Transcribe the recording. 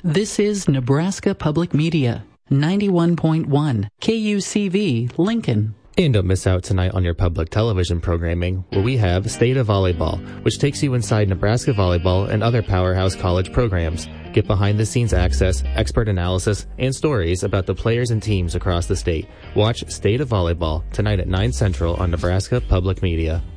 This is Nebraska Public Media, 91.1 KUCV, Lincoln. And don't miss out tonight on your public television programming, where we have State of Volleyball, which takes you inside Nebraska volleyball and other powerhouse college programs. Get behind-the-scenes access, expert analysis, and stories about the players and teams across the state. Watch State of Volleyball tonight at 9 Central on Nebraska Public Media.